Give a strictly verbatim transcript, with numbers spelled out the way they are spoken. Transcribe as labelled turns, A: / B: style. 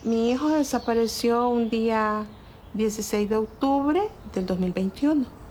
A: Mi hijo desapareció un día dieciséis de octubre del dos mil veintiuno.